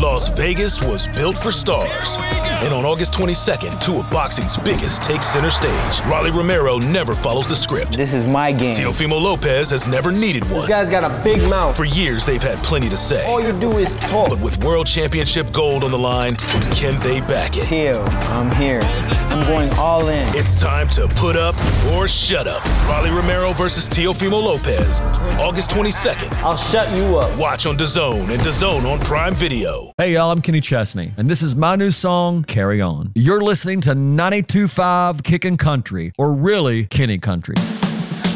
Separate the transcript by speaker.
Speaker 1: Las Vegas was built for stars. And on August 22nd, two of boxing's biggest take center stage. Rolly Romero never follows the script.
Speaker 2: This is my game.
Speaker 1: Teofimo Lopez has never needed one.
Speaker 3: This guy's got a big mouth.
Speaker 1: For years, they've had plenty to say.
Speaker 3: All you do is talk.
Speaker 1: But with World Championship gold on the line, can they back it?
Speaker 2: Teo, I'm here. I'm going all in.
Speaker 1: It's time to put up or shut up. Rolly Romero versus Teofimo Lopez, August 22nd.
Speaker 3: I'll shut you up.
Speaker 1: Watch on DAZN and DAZN on Prime Video.
Speaker 4: Hey y'all, I'm Kenny Chesney, and this is my new song, Carry On. You're listening to 92.5 Kickin' Country, or really, Kenny Country.